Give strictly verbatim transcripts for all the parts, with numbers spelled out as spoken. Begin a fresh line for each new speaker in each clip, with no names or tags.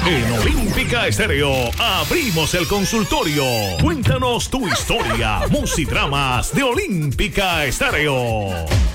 En Olímpica Estéreo abrimos el consultorio. Cuéntanos tu historia. Musidramas de Olímpica Estéreo.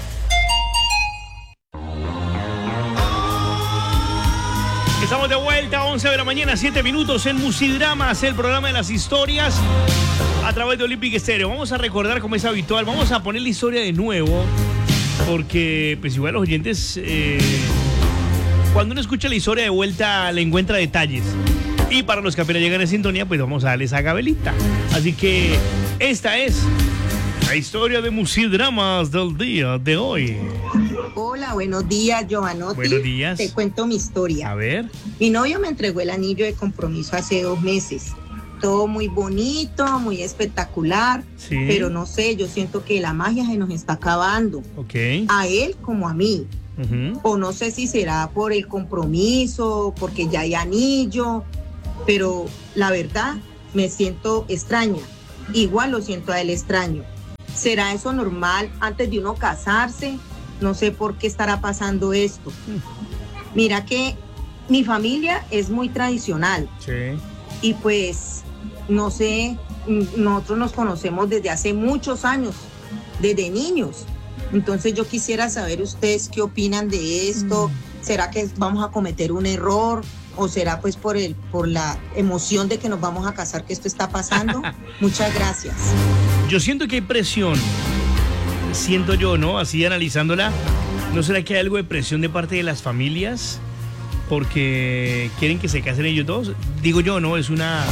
Estamos de vuelta, once de la mañana, siete minutos en Musidramas, el programa de las historias a través de Olímpica Estéreo. Vamos a recordar, como es habitual, vamos a poner la historia de nuevo, porque pues igual los oyentes, eh, cuando uno escucha la historia de vuelta, le encuentra detalles. Y para los que apenas llegan en sintonía, pues vamos a darles a Gabelita. Así que esta es la historia de Musidramas del día de hoy.
Hola, buenos días, Giovanotti.
Buenos días.
Te cuento mi historia.
A ver.
Mi novio me entregó el anillo de compromiso hace dos meses. Todo muy bonito, muy espectacular.
Sí.
Pero no sé, yo siento que la magia se nos está acabando.
Ok.
A él como a mí.
Uh-huh.
O no sé si será por el compromiso, porque ya hay anillo. Pero la verdad, me siento extraña. Igual lo siento a él extraño. ¿Será eso normal antes de uno casarse? No sé por qué estará pasando esto. Mira que mi familia es muy tradicional.
Sí.
Y pues, no sé, nosotros nos conocemos desde hace muchos años, desde niños. Entonces yo quisiera saber ustedes qué opinan de esto. Mm. ¿Será que vamos a cometer un error? ¿O será pues por el, por la emoción de que nos vamos a casar que esto está pasando? Muchas gracias.
Yo siento que hay presión. Siento yo, ¿no? Así analizándola, ¿no será que hay algo de presión de parte de las familias? Porque quieren que se casen ellos dos. Digo yo, ¿no? Es una...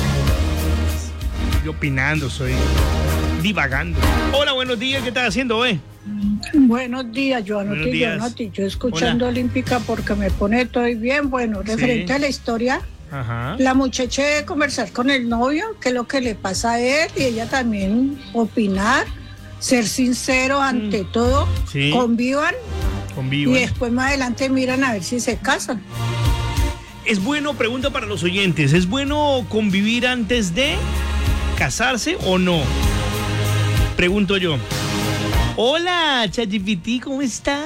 Estoy opinando, soy divagando. Hola, buenos días, ¿qué estás haciendo, eh?
Buenos días, Giovanotti.
Buenos días.
Giovanotti. Yo escuchando Hola. Olímpica porque me pone todo bien. Bueno, referente sí. a la historia,
Ajá.
La muchacha debe conversar con el novio, qué es lo que le pasa a él, y ella también opinar. Ser sincero ante mm. todo,
sí.
convivan,
convivan
y después más adelante miran a ver si se casan.
Es bueno, pregunta para los oyentes, ¿es bueno convivir antes de casarse o no? Pregunto yo. Hola, ChatGPT, ¿cómo está?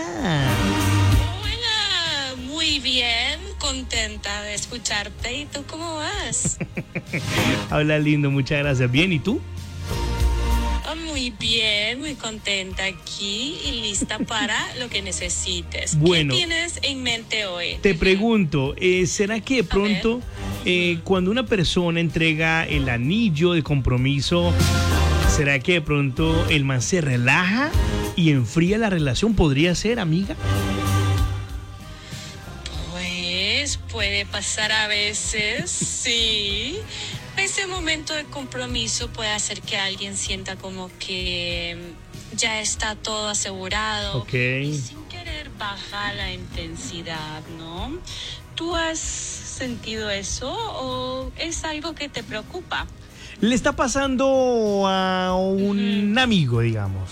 Hola, muy bien, contenta de escucharte. ¿Y tú cómo vas?
Habla lindo, muchas gracias. Bien, ¿y tú?
Muy bien, muy contenta aquí y lista para lo que necesites.
Bueno,
¿qué tienes en mente hoy?
Te pregunto, eh, ¿será que de pronto eh, cuando una persona entrega el anillo de compromiso, ¿será que de pronto el man se relaja y enfría la relación? ¿Podría ser, amiga?
Pues puede pasar a veces, sí. Ese momento de compromiso puede hacer que alguien sienta como que ya está todo asegurado.
Okay.
Y sin querer baja la intensidad, ¿no? ¿Tú has sentido eso o es algo que te preocupa?
Le está pasando a un uh-huh. amigo, digamos.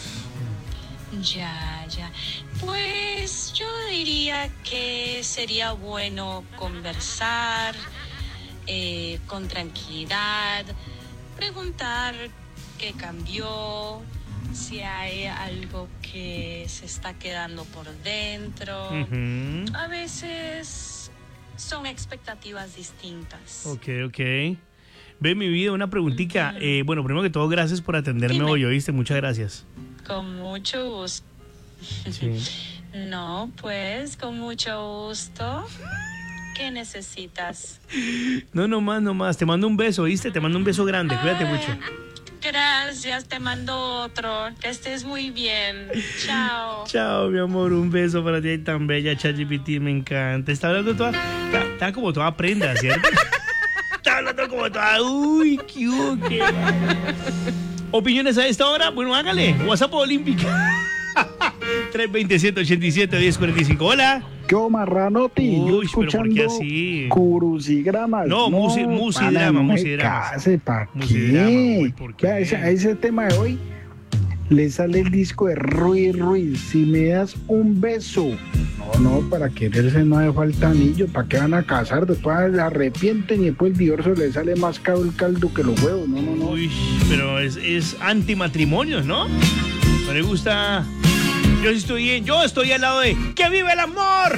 Ya, ya. Pues yo diría que sería bueno conversar Eh, con tranquilidad, preguntar qué cambió, si hay algo que se está quedando por dentro.
Uh-huh.
A veces son expectativas distintas.
Ok, ok. Ve, mi vida, una preguntita. Uh-huh. Eh, bueno, primero que todo, gracias por atenderme
Dime.
hoy, ¿oíste? Muchas gracias.
Con mucho gusto.
Sí.
No, pues, con mucho gusto. ¿Qué necesitas?
No, no más, no más. Te mando un beso, ¿viste? Te mando un beso grande.
Ay,
cuídate mucho.
Gracias, te mando otro. Que estés muy bien. Chao.
Chao, mi amor. Un beso para ti tan bella, ChatGPT. Me encanta. Está hablando toda... Está, está como toda prenda, ¿cierto? Está hablando como toda... Uy, qué qué. ¿Opiniones a esta hora? Bueno, hágale. WhatsApp Olímpica. tres veintisiete, ochenta y siete, diez cuarenta y cinco. Hola.
¿Qué marranotti?
Uy,
yo escuchando
pero ¿por qué así?
Crucigramas.
No,
no
musi, musidrama,
no
musidrama.
¿Para qué?
Musidrama, ¿por qué?
A ese, a ese tema de hoy le sale el disco de Ruiz Ruiz. Si me das un beso. No, no, para quererse no hace falta anillo. ¿Para qué van a casar? Después se arrepienten y después el divorcio le sale más caro el caldo que los huevos. No, no, no.
Uy, pero es, es antimatrimonios, ¿no? No le gusta... Yo estoy, yo estoy al lado de ¡que vive el amor!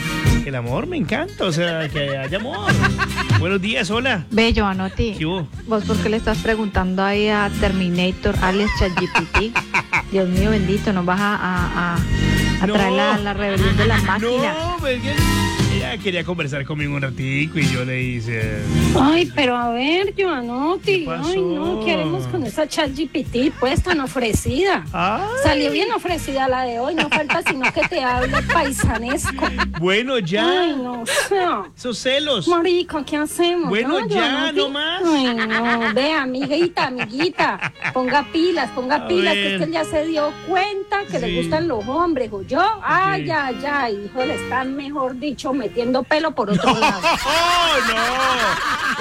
El amor me encanta, o sea, que haya amor. Buenos días, hola.
Bello, Anotti.
¿Qué hubo?
¿Vos por qué le estás preguntando ahí a Terminator, alias ChatGPT? Dios mío bendito, nos vas a, a, a, a
No.
traer la, la rebelión de las máquinas.
No, pues, que ella quería conversar conmigo un ratico y yo le hice...
Ay, pero a ver, Joanotti.
¿Qué pasó?
Ay, no, ¿qué haremos con esa ChatGPT pues tan ofrecida?
Ay.
Salió bien ofrecida la de hoy, no falta sino que te hable paisanesco.
Bueno, ya.
Ay, no, o sea,
Esos celos.
marica, ¿qué hacemos?
Bueno,
no,
ya,
Joanotti?
no más.
Ay, no, ve, amiguita, amiguita, ponga pilas, ponga
A
pilas,
ver.
que es que él ya se dio cuenta que
Sí.
le gustan los hombres, ¿o yo? Ay,
Sí.
ay, ay, hijo, le están, mejor dicho, metiendo pelo por otro lado.
¡Oh, no!